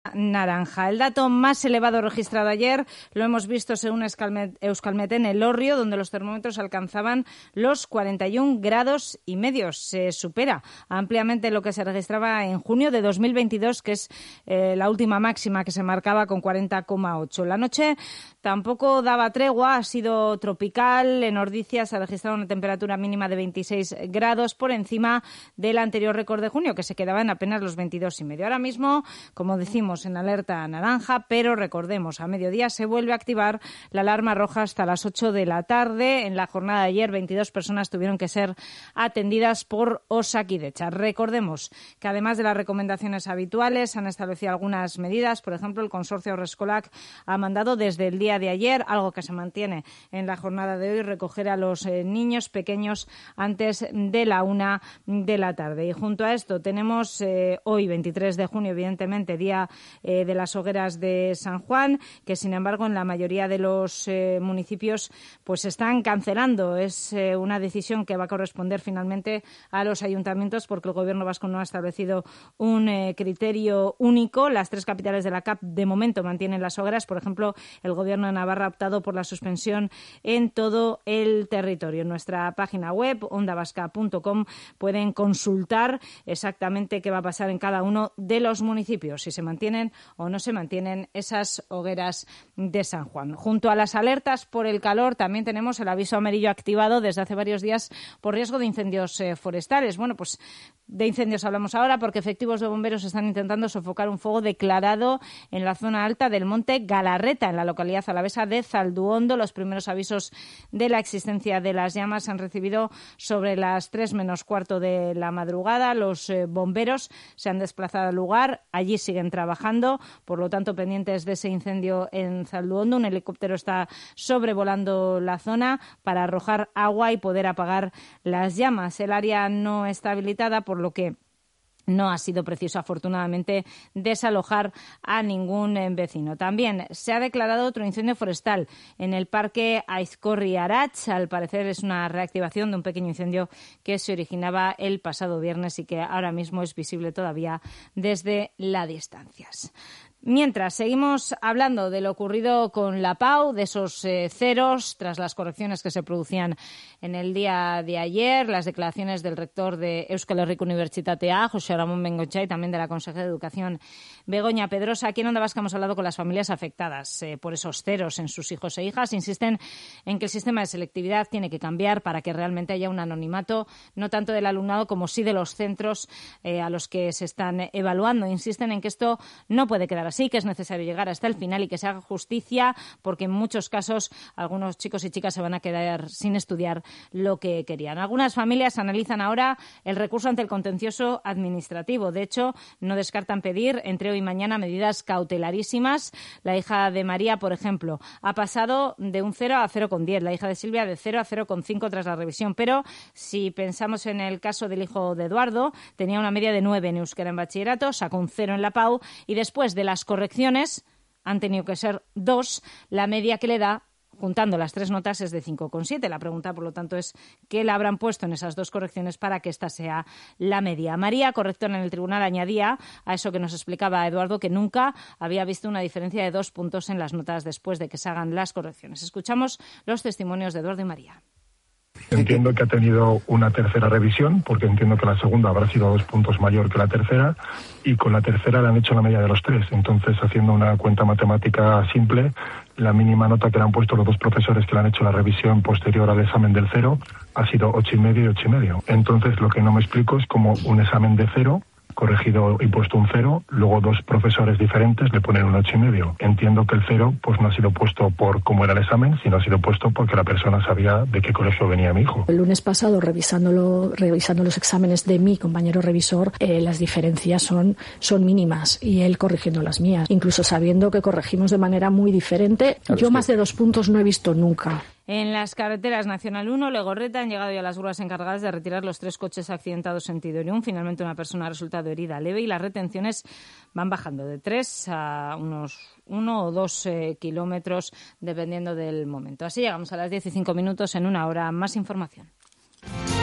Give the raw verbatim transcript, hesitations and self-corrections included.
naranja. El dato más elevado registrado ayer lo hemos visto según Euskalmet en Elorrio, donde los termómetros alcanzaban los cuarenta y un grados y medio. Se supera ampliamente lo que se registraba en junio de dos mil veintidós, que es eh, la última máxima que se marcaba con cuarenta coma ocho. La noche tampoco daba tregua, ha sido tropical. En Ordizia se ha registrado una temperatura mínima de veintiséis grados por encima del anterior récord de junio, que se quedaba en apenas los veintidós y medio. Ahora mismo, como decimos, en alerta naranja, pero recordemos, a mediodía se vuelve a activar la alarma roja hasta las ocho de la tarde. En la jornada de ayer, veintidós personas tuvieron que ser atendidas por Osakidecha. Recordemos que además de las recomendaciones habituales, han establecido algunas medidas. Por ejemplo, el consorcio Haurreskolak ha mandado desde el día de ayer, algo que se mantiene en la jornada de hoy, recoger a los eh, niños pequeños antes de la una de la tarde. Y junto a esto tenemos eh, hoy, veintitrés de junio, evidentemente, día eh, de las hogueras de San Juan, que sin embargo en la mayoría de los eh, municipios pues están cancelando. Es eh, una decisión que va a corresponder finalmente a los ayuntamientos, porque el Gobierno vasco no ha establecido un eh, criterio único. Las tres capitales de la C A P de momento mantienen las hogueras. Por ejemplo, el Gobierno de Navarra ha optado por la suspensión en todo el territorio. En nuestra página web, onda vasca punto com, pueden consultar exactamente qué va a pasar en cada uno de los municipios, si se mantienen o no se mantienen esas hogueras de San Juan. Junto a las alertas por el calor, también tenemos el aviso amarillo activado desde hace varios días por riesgo de incendios eh, forestales. Bueno, pues de incendios hablamos ahora porque efectivos de bomberos están intentando sofocar un fuego declarado en la zona alta del monte Galarreta, en la localidad alavesa de Zalduondo. Los primeros avisos de la existencia de las llamas se han recibido sobre las tres menos cuarto de la madrugada. Los eh, bomberos se han desplazado al lugar. Allí siguen trabajando, por lo tanto, pendientes de ese incendio en Zalduondo. Un helicóptero está sobrevolando la zona para arrojar agua y poder apagar las llamas. El área no está habilitada, por lo que no ha sido preciso, afortunadamente, desalojar a ningún vecino. También se ha declarado otro incendio forestal en el parque Aizkorri-Arats. Al parecer es una reactivación de un pequeño incendio que se originaba el pasado viernes y que ahora mismo es visible todavía desde las distancias. Mientras, seguimos hablando de lo ocurrido con la Pau, de esos eh, ceros tras las correcciones que se producían en el día de ayer, las declaraciones del rector de Euskal Herriko Unibertsitatea, José Ramón Bengoechea, y también de la consejera de Educación, Begoña Pedrosa. Aquí en Onda Vasca hemos hablado con las familias afectadas eh, por esos ceros en sus hijos e hijas. Insisten en que el sistema de selectividad tiene que cambiar para que realmente haya un anonimato, no tanto del alumnado como sí de los centros eh, a los que se están evaluando. Insisten en que esto no puede quedar así, que es necesario llegar hasta el final y que se haga justicia, porque en muchos casos algunos chicos y chicas se van a quedar sin estudiar lo que querían. Algunas familias analizan ahora el recurso ante el contencioso administrativo. De hecho, no descartan pedir entre hoy y mañana medidas cautelarísimas. La hija de María, por ejemplo, ha pasado de un cero a cero coma diez. La hija de Silvia de cero a cero coma cinco tras la revisión. Pero si pensamos en el caso del hijo de Eduardo, tenía una media de nueve en euskera en bachillerato, sacó un cero en la Pau y después de las correcciones han tenido que ser dos. La media que le da, juntando las tres notas, es de cinco coma siete. La pregunta, por lo tanto, es qué le habrán puesto en esas dos correcciones para que esta sea la media. María, correctora en el tribunal, añadía a eso que nos explicaba Eduardo que nunca había visto una diferencia de dos puntos en las notas después de que se hagan las correcciones. Escuchamos los testimonios de Eduardo y María. Entiendo que ha tenido una tercera revisión, porque entiendo que la segunda habrá sido dos puntos mayor que la tercera, y con la tercera le han hecho la media de los tres. Entonces, haciendo una cuenta matemática simple, la mínima nota que le han puesto los dos profesores que le han hecho la revisión posterior al examen del cero ha sido ocho y medio y ocho y medio. Entonces, lo que no me explico es cómo un examen de cero, corregido y puesto un cero, luego dos profesores diferentes le ponen un ocho y medio. Entiendo que el cero pues no ha sido puesto por cómo era el examen, sino ha sido puesto porque la persona sabía de qué colegio venía mi hijo. El lunes pasado, revisándolo, revisando los exámenes de mi compañero revisor, eh, las diferencias son, son mínimas y él corrigiendo las mías, incluso sabiendo que corregimos de manera muy diferente. Claro, yo más que... de dos puntos no he visto nunca. En las carreteras Nacional uno, Legorreta, han llegado ya las grúas encargadas de retirar los tres coches accidentados sentido Irún. Finalmente una persona ha resultado herida leve y las retenciones van bajando de tres a unos uno o dos eh, kilómetros dependiendo del momento. Así llegamos a las diez y cinco minutos. En una hora más información.